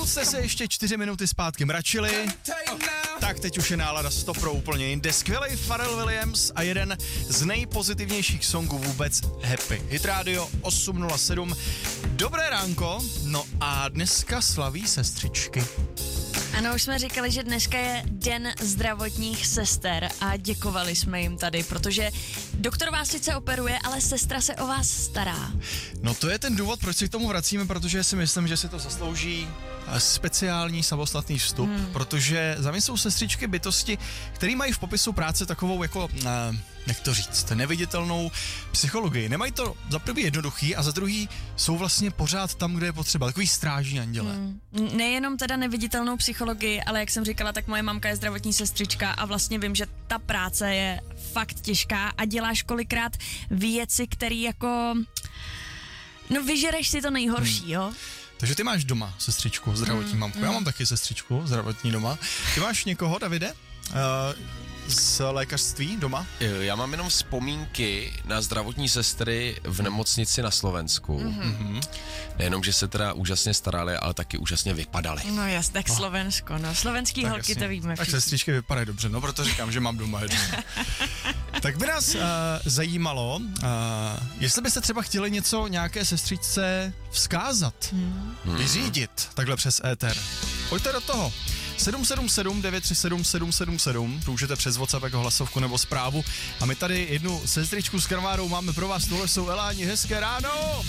jste se ještě 4 minuty zpátky mračili, tak teď už je nálada 100 pro úplně jinde. Skvělej Pharrell Williams a jeden z nejpozitivnějších songů vůbec Happy. Hit Radio 807. Dobré ránko, no a dneska slaví sestřičky. Ano, už jsme říkali, že dneska je den zdravotních sester a děkovali jsme jim tady, protože doktor vás sice operuje, ale sestra se o vás stará. No to je ten důvod, proč si k tomu vracíme, protože si myslím, že si to zaslouží speciální samostatný vstup, protože za mě jsou sestřičky bytosti, které mají v popisu práce takovou jako, jak to říct, neviditelnou psychologii. Nemají to za prvý jednoduchý a za druhý jsou vlastně pořád tam, kde je potřeba. Takový strážní anděle. Nejenom teda neviditelnou psychologii, ale jak jsem říkala, tak moje mamka je zdravotní sestřička a vlastně vím, že ta práce je fakt těžká a děláš kolikrát věci, které jako, no vyžereš si to nejhorší, jo? Takže ty máš doma sestřičku, zdravotní mamku. Já mám taky sestřičku, zdravotní doma. Ty máš někoho, Davide? Z lékařství doma? Já mám jenom vzpomínky na zdravotní sestry v nemocnici na Slovensku. Nejenom, že se teda úžasně starali, ale taky úžasně vypadali. No jasně, tak Slovensko, no. Slovenský tak holky jasně. To víme tak všichni. Sestřičky vypadají dobře, no proto říkám, že mám doma jednu. Tak by nás zajímalo, jestli byste třeba chtěli něco nějaké sestřičce vzkázat, vyřídit takhle přes éter. Pojďte do toho. 777 937 777, můžete přes WhatsApp jako hlasovku nebo zprávu. A my tady jednu sestričku s karvárou máme pro vás, tohle jsou Eláni, hezké ráno!